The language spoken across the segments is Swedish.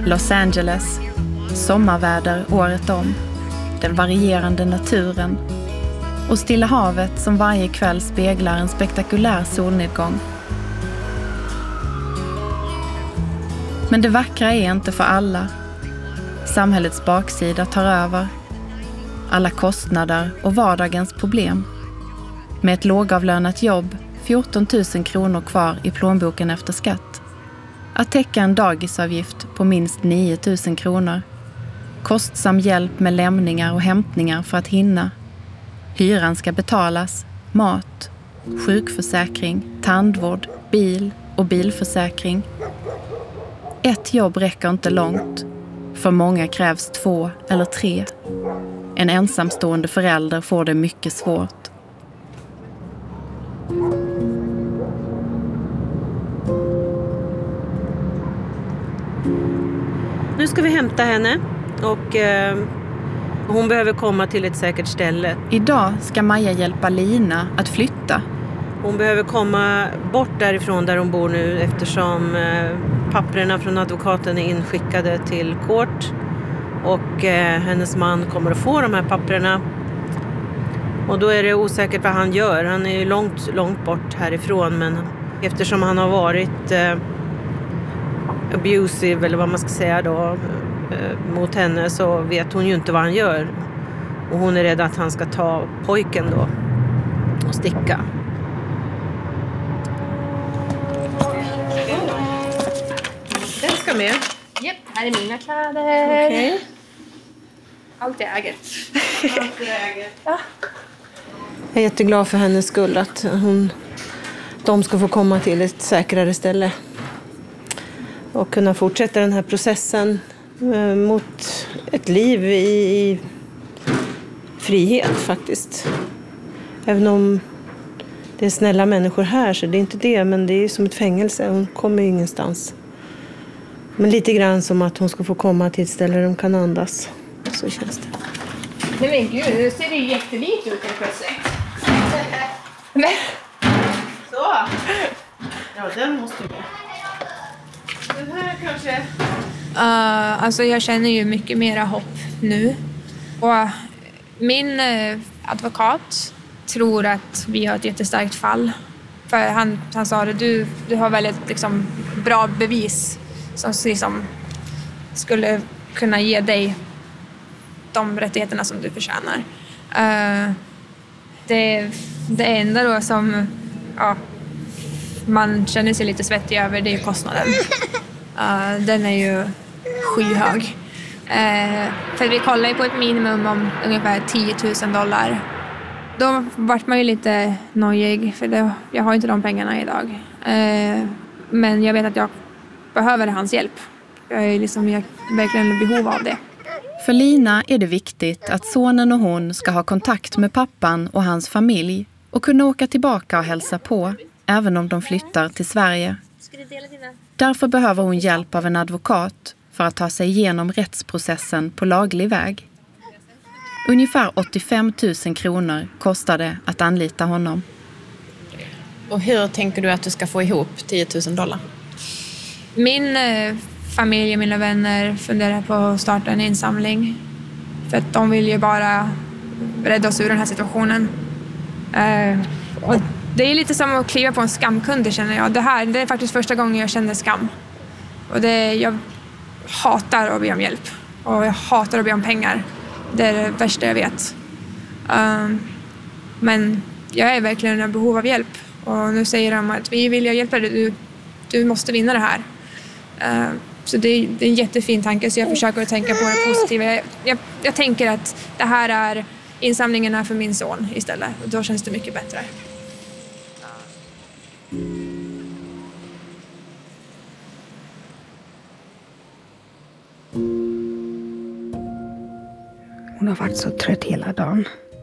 Los Angeles, sommarväder året om, den varierande naturen och Stilla havet som varje kväll speglar en spektakulär solnedgång. Men det vackra är inte för alla. Samhällets baksida tar över. Alla kostnader och vardagens problem. Med ett lågavlönat jobb, 14 000 kronor kvar i plånboken efter skatt. Att täcka en dagisavgift på minst 9 000 kronor. Kostsam hjälp med lämningar och hämtningar för att hinna. Hyran ska betalas, mat, sjukförsäkring, tandvård, bil och bilförsäkring. Ett jobb räcker inte långt. För många krävs 2 eller 3. En ensamstående förälder får det mycket svårt. Nu ska vi hämta henne och hon behöver komma till ett säkert ställe. Idag ska Maja hjälpa Lina att flytta. Hon behöver komma bort därifrån där hon bor nu eftersom papperna från advokaten är inskickade till kort. Och hennes man kommer att få de här papperna. Och då är det osäkert vad han gör. Han är ju långt bort härifrån. Men eftersom han har varit abusive eller vad man ska säga då mot henne så vet hon ju inte vad han gör. Och hon är rädd att han ska ta pojken då och sticka. Den ska med. Japp, här är mina kläder. Okej. Allt jag äger. Ja. Jag är jätteglad för hennes skull att de ska få komma till ett säkrare ställe. Och kunna fortsätta den här processen mot ett liv i frihet faktiskt. Även om det är snälla människor här så det är inte det. Men det är som ett fängelse. Hon kommer ju ingenstans. Men lite grann som att hon ska få komma till ett ställe där de kan andas. Så känns det. Nej men gud, nu ser det ju jättelikt ut helt plötsligt. Så. Ja, den måste vi. Den här kanske... Alltså jag känner ju mycket mera hopp nu. Och min advokat tror att vi har ett jättestarkt fall. För han sa det, du har väldigt liksom, bra bevis som liksom, skulle kunna ge dig de rättigheterna som du förtjänar. Det enda då som man känner sig lite svettig över, det är kostnaden. Den är ju skyhög. För vi kollar ju på ett minimum om ungefär $10,000. Då vart man ju lite nojig för jag har inte de pengarna idag. Men jag vet att jag behöver hans hjälp. Jag är verkligen i behov av det. För Lina är det viktigt att sonen och hon ska ha kontakt med pappan och hans familj och kunna åka tillbaka och hälsa på, även om de flyttar till Sverige. Därför behöver hon hjälp av en advokat för att ta sig igenom rättsprocessen på laglig väg. Ungefär 85 000 kronor kostar det att anlita honom. Och hur tänker du att du ska få ihop $10,000? Min familj och mina vänner funderar på att starta en insamling. För att de vill ju bara rädda oss ur den här situationen. Och det är lite som att kliva på en skamkunde, känner jag. Det är faktiskt första gången jag känner skam. Och jag hatar att be om hjälp. Och jag hatar att be om pengar. Det är det värsta jag vet. Men jag är verkligen i behov av hjälp. Och nu säger de att vi vill hjälpa dig. Du måste vinna det här. Så det är en jättefin tanke. Så jag försöker att tänka på det positiva. Jag tänker att det här är insamlingarna för min son istället. Och då känns det mycket bättre. Hon har varit så trött hela dagen.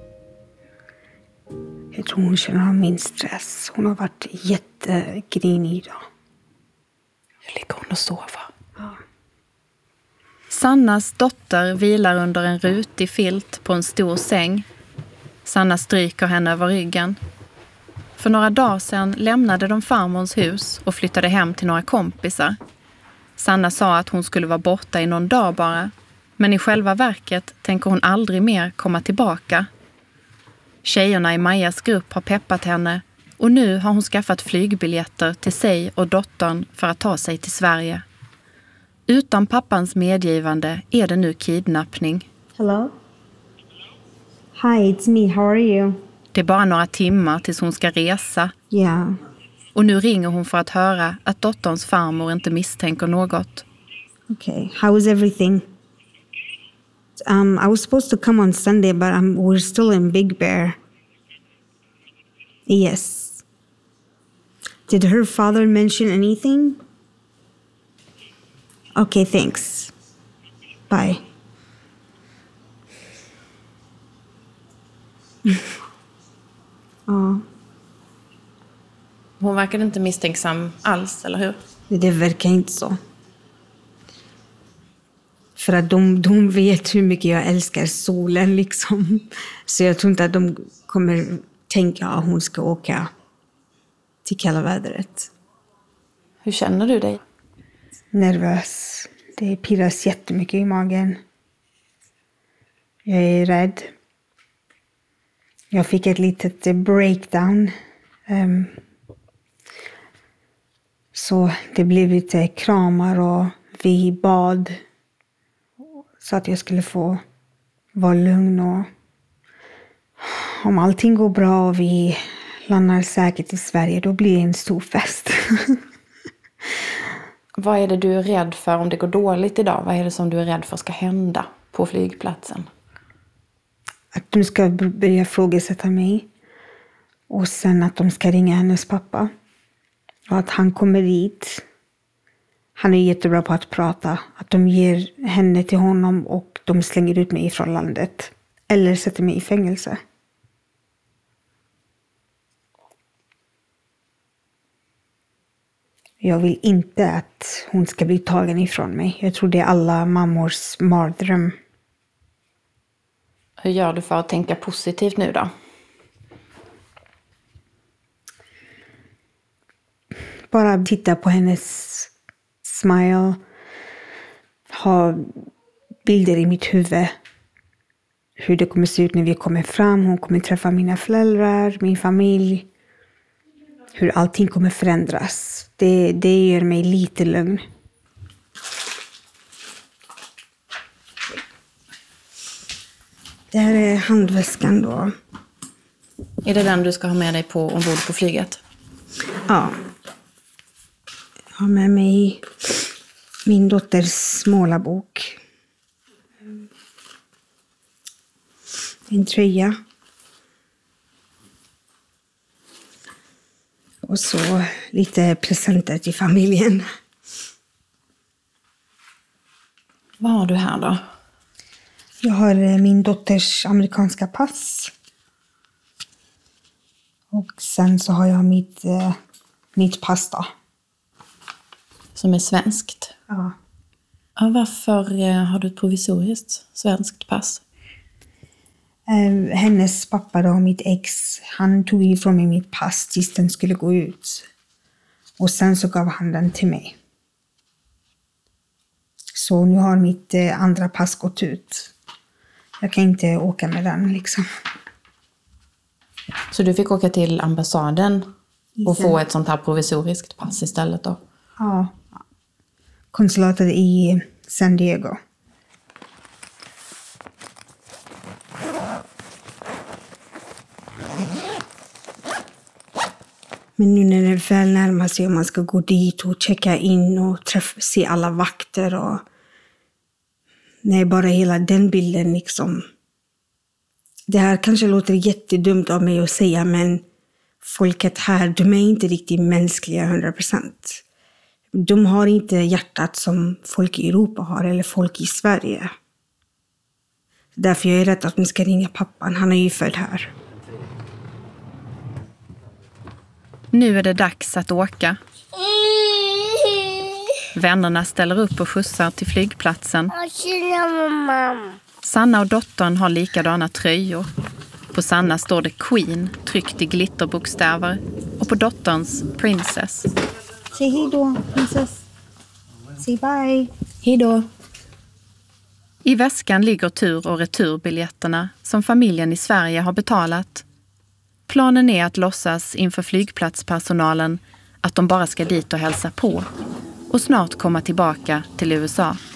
Jag tror hon känner av min stress. Hon har varit jättegrinig idag. Hur ligger hon och sover? Ja. Sannas dotter vilar under en rutig filt på en stor säng. Sanna stryker henne över ryggen. För några dagar sedan lämnade de farmors hus och flyttade hem till några kompisar. Sanna sa att hon skulle vara borta i någon dag bara, men i själva verket tänker hon aldrig mer komma tillbaka. Tjejerna i Majas grupp har peppat henne och nu har hon skaffat flygbiljetter till sig och dottern för att ta sig till Sverige. Utan pappans medgivande är det nu kidnappning. Hello? Hi, it's me. How are you? Det är bara några timmar tills hon ska resa. Yeah. Och nu ringer hon för att höra att dotterns farmor inte misstänker något. Okay. How is everything? I was supposed to come on Sunday, but we're still in Big Bear. Yes. Did her father mention anything? Okay, thanks. Bye. Ja. Hon verkar inte misstänksam alls, eller hur? Det verkar inte så. För att de vet hur mycket jag älskar solen liksom. Så jag tror inte att de kommer tänka att hon ska åka till kalla vädret. Hur känner du dig? Nervös. Det pirras jättemycket i magen. Jag är rädd. Jag fick ett litet breakdown. Så det blev lite kramar och vi bad. Så att jag skulle få vara lugn. Och om allting går bra och vi landar säkert i Sverige, då blir det en stor fest. Vad är det du är rädd för om det går dåligt idag? Vad är det som du är rädd för ska hända på flygplatsen? Att de ska börja ifrågasätta mig. Och sen att de ska ringa hennes pappa. Och att han kommer dit. Han är jättebra på att prata. Att de ger henne till honom och de slänger ut mig från landet. Eller sätter mig i fängelse. Jag vill inte att hon ska bli tagen ifrån mig. Jag tror det är alla mammors mardröm. Hur gör du för att tänka positivt nu då? Bara titta på hennes smile. Ha bilder i mitt huvud. Hur det kommer se ut när vi kommer fram. Hon kommer träffa mina föräldrar, min familj. Hur allting kommer förändras. Det gör mig lite lugn. Det här är handväskan då. Är det den du ska ha med dig ombord på flyget? Ja. Jag har med mig min dotters målarbok. En tröja. Och så lite presenter till familjen. Vad har du här då? Jag har min dotters amerikanska pass. Och sen så har jag mitt pass då. Som är svenskt? Ja. Ja, varför har du ett provisoriskt svenskt pass? Hennes pappa då, mitt ex, han tog ifrån mig mitt pass tills den skulle gå ut. Och sen så gav han den till mig. Så nu har mitt andra pass gått ut. Jag kan inte åka med den liksom. Så du fick åka till ambassaden och få ett sånt här provisoriskt pass istället då? Ja. Konsulatet i San Diego. Men nu när det väl närmar sig och man ska gå dit och checka in och se alla vakter och nej, bara hela den bilden liksom. Det här kanske låter jättedumt av mig att säga, men folket här, de är inte riktigt mänskliga 100%. De har inte hjärtat som folk i Europa har eller folk i Sverige. Därför jag är rädd att de ska ringa pappan. Han är ju född här. Nu är det dags att åka. Vännerna ställer upp och skjutsar till flygplatsen. Sanna och dottern har likadana tröjor. På Sanna står det Queen tryckt i glitterbokstäver och på dotterns Princess. Säg hej då, prinsess. Say bye. Hej då. I väskan ligger tur- och returbiljetterna som familjen i Sverige har betalat. Planen är att låtsas inför flygplatspersonalen att de bara ska dit och hälsa på och snart komma tillbaka till USA.